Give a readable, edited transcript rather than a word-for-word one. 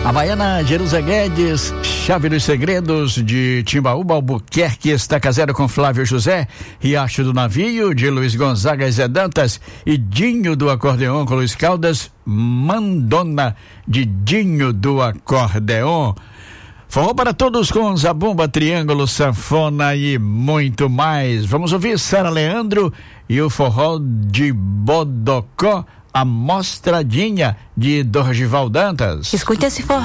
A baiana Jerusa Guedes, Chave dos Segredos, de Timbaúba, Albuquerque, Estaca Zero com Flávio José, Riacho do Navio, de Luiz Gonzaga e Zé Dantas, e Dinho do Acordeon com Luiz Caldas, Mandona, de Dinho do Acordeon. Forró para todos com zabumba, triângulo, sanfona e muito mais. Vamos ouvir Sara Leandro e o forró de Bodocó, a Mostradinha, de Dorgival Dantas. Escute esse forró.